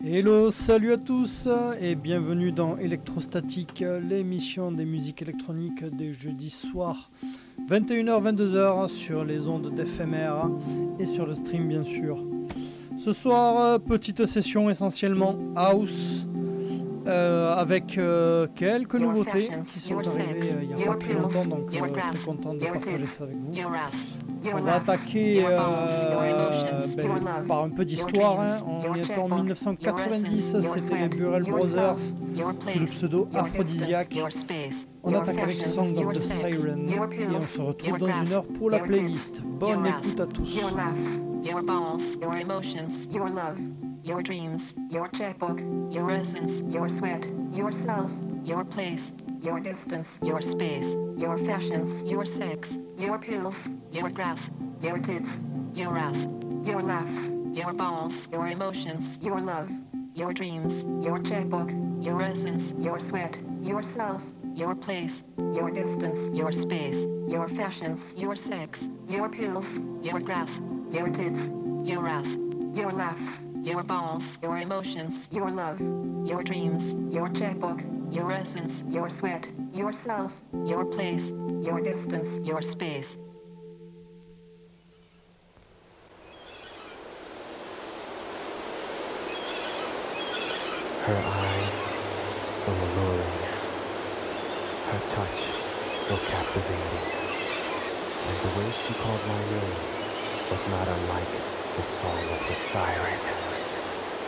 Hello, salut à tous et bienvenue dans Electrostatic, l'émission des musiques électroniques des jeudis soirs 21h-22h sur les ondes d'éphémère et sur le stream bien sûr. Ce soir, petite session essentiellement house avec quelques nouveautés qui sont arrivées il n'y a pas très longtemps, donc très content de partager ça avec vous. On va attaquer par un peu d'histoire. On est en 1990, c'était les Burrell Brothers sous le pseudo Aphrodisiac. On attaque avec Song of the Siren et on se retrouve dans une heure pour la playlist. Bonne écoute à tous. Your balls, your emotions, your love, your dreams, your checkbook, your essence, your sweat, yourself, your place, your distance, your space, your fashions, your sex, your pills, your grass, your tits, your ass, your laughs, your balls, your emotions, your love, your dreams, your checkbook, your essence, your sweat, yourself, your place, your distance, your space, your fashions, your sex, your pills, your grass, your tits, your ass, your laughs, your balls, your emotions, your love, your dreams, your checkbook, your essence, your sweat, yourself, your place, your distance, your space. Her eyes, so alluring. Her touch, so captivating. And the way she called my name was not unlike the song of the siren.